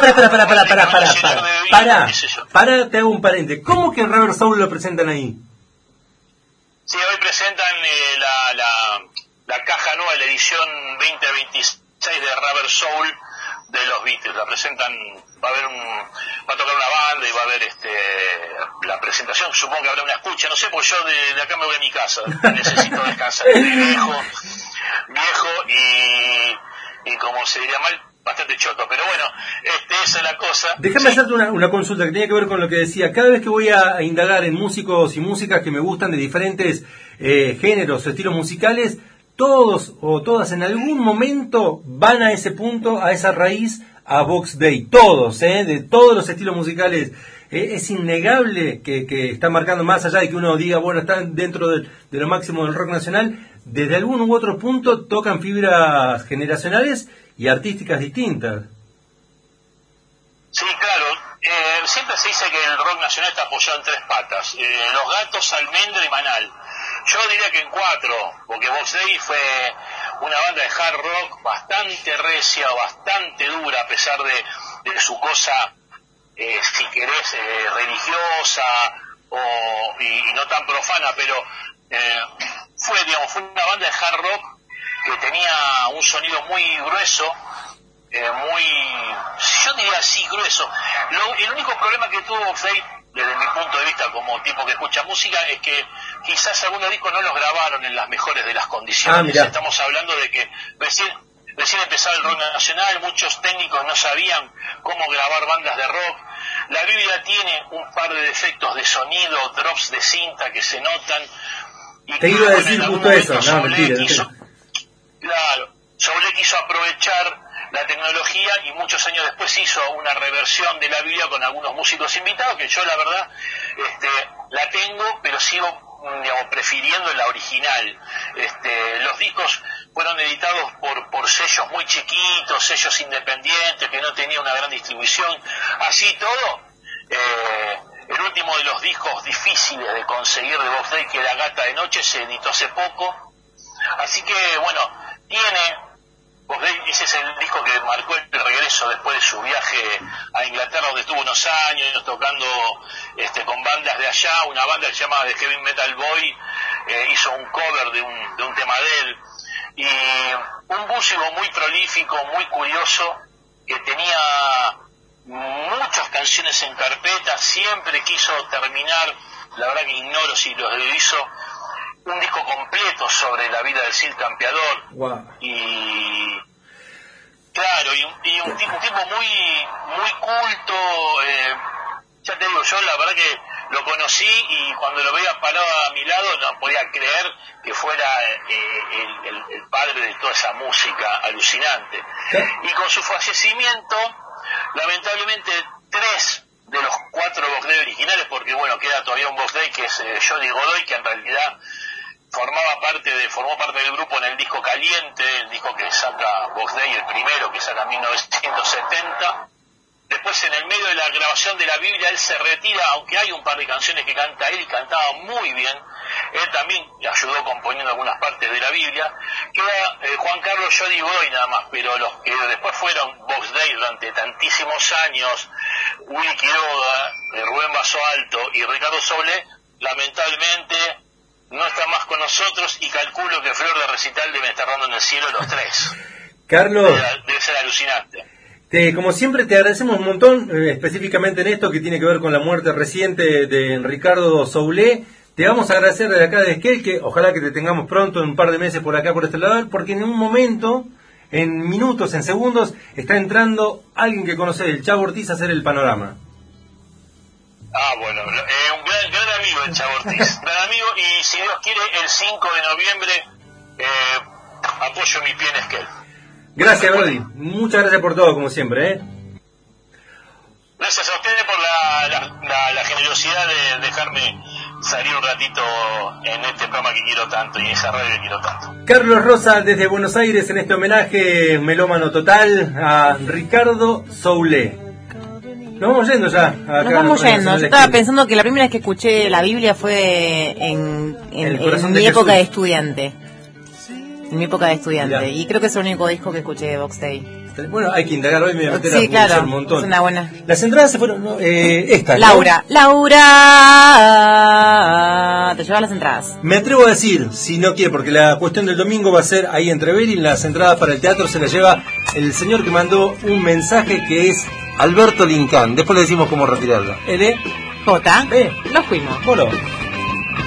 Para, te hago un paréntesis. ¿Cómo que Rubber Soul lo presentan ahí? Sí, hoy presentan la caja nueva, la edición 2026 de Rubber Soul de los Beatles. La presentan, va a tocar una banda y va a haber la presentación. Supongo que habrá una escucha, no sé, porque yo de acá me voy a mi casa, necesito descansar. Viejo y como se diría mal, bastante choto, pero bueno, esa es la cosa. Déjame hacerte una consulta que tiene que ver con lo que decía. Cada vez que voy a indagar en músicos y músicas que me gustan de diferentes géneros o estilos musicales, todos o todas en algún momento van a ese punto, a esa raíz, a Box Day. Todos, de todos los estilos musicales. Es innegable que está marcando, más allá de que uno diga, bueno, están dentro de lo máximo del rock nacional, desde algún u otro punto tocan fibras generacionales y artísticas distintas. Sí, claro. Siempre se dice que el rock nacional está apoyado en tres patas: Los Gatos, Almendra y Manal. Yo diría que en cuatro, porque Box Day fue una banda de hard rock bastante recia, bastante dura, a pesar de su cosa, si querés, religiosa y no tan profana, pero fue una banda de hard rock que tenía un sonido muy grueso, yo diría así, grueso. El único problema que tuvo Box Day, desde mi punto de vista como tipo que escucha música, es que quizás algunos discos no los grabaron en las mejores de las condiciones. Estamos hablando de que recién empezaba el rock nacional, muchos técnicos no sabían cómo grabar bandas de rock. La Biblia tiene un par de defectos de sonido, drops de cinta que se notan. Y te iba a decir justo eso, no, mentira. Claro, Soule quiso aprovechar la tecnología y muchos años después hizo una reversión de la Biblia con algunos músicos invitados, que yo la verdad la tengo, pero sigo prefiriendo la original. Los discos fueron editados por sellos muy chiquitos, sellos independientes que no tenían una gran distribución. Así todo, el último de los discos difíciles de conseguir de Box Day, que era Gata de Noche, se editó hace poco. Así que bueno, ese es el disco que marcó el regreso después de su viaje a Inglaterra, donde estuvo unos años tocando con bandas de allá. Una banda que se llama The Heavy Metal Boy hizo un cover de un tema de él, y un músico muy prolífico, muy curioso, que tenía muchas canciones en carpeta. Siempre quiso terminar, la verdad que ignoro si lo hizo, un disco completo sobre la vida del Cid Campeador. Wow. Y claro, y un tipo muy culto. Ya te digo, yo la verdad que lo conocí y cuando lo veía parado a mi lado no podía creer que fuera el padre de toda esa música alucinante. ¿Qué? Y con su fallecimiento, lamentablemente, 3 de los 4 Box Day originales, porque bueno, queda todavía un Box Day que es Jody Godoy, que en realidad formó parte del grupo en el disco Caliente, el disco que saca Box Day, el primero que saca en 1970. Después, en el medio de la grabación de la Biblia, él se retira, aunque hay un par de canciones que canta él y cantaba muy bien. Él también ayudó componiendo algunas partes de la Biblia. Queda Juan Carlos Jody Godoy nada más, pero los que después fueron Box Day durante tantísimos años, Willy Quiroga, Rubén Basso Alto y Ricardo Soule, lamentablemente no están más con nosotros, y calculo que Flor de Recital deben estar dando en el cielo los 3. Carlos, debe ser alucinante. Como siempre te agradecemos un montón, específicamente en esto que tiene que ver con la muerte reciente de Ricardo Soule. Te vamos a agradecer desde acá de Esquel, que ojalá que te tengamos pronto, en un par de meses por acá, por este lado, porque en un momento, en minutos, en segundos, está entrando alguien que conoce, el Chavo Ortiz, a hacer el panorama. Bueno, un gran amigo el Chavo Ortiz, gran amigo, y si Dios quiere, el 5 de noviembre apoyo mi pie en Esquel. Gracias, Brody. Muchas gracias por todo, como siempre, Gracias a ustedes por la generosidad de dejarme salir un ratito en este programa que quiero tanto y en esa radio que quiero tanto. Carlos Rosa, desde Buenos Aires, en este homenaje melómano total a Ricardo Soule. Nos vamos yendo ya. Acá nos vamos yendo. Yo estaba pensando que la primera vez que escuché la Biblia fue en mi época de estudiante. en mi época de estudiante. Mirá. Y creo que es el único disco que escuché de Box Day. Bueno, hay que indagar hoy, me voy a meter Sí, a claro, un montón. es una buena. Las entradas se fueron, ¿no? Esta, ¿no? Laura, te llevas las entradas. Me atrevo a decir, si no quiere, porque la cuestión del domingo va a ser ahí en Trevelin, las entradas para el teatro se las lleva el señor que mandó un mensaje que es Alberto Lincán. Después le decimos cómo retirarla. J. Nos fuimos. Bueno.